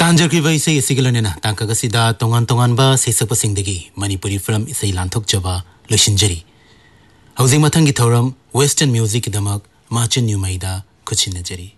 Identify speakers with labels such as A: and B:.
A: तांजरक्रिबा इसे सिगलनेना तांकागसिदा तोंगान तोंगानबा सेसकपसिंगदगी मणिपुरी फिल्म इसे लांथोकजबा लोइसिनजरी हौजिंग मथंगी थौरम western music दमक माचिन न्यूमैदा खुचिनजरी।